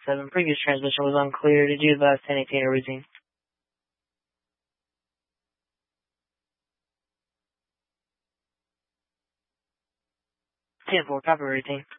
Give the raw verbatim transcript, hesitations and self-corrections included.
seven. Previous transmission was unclear. Did you advise ten eighteen a routine? ten four, copy routine.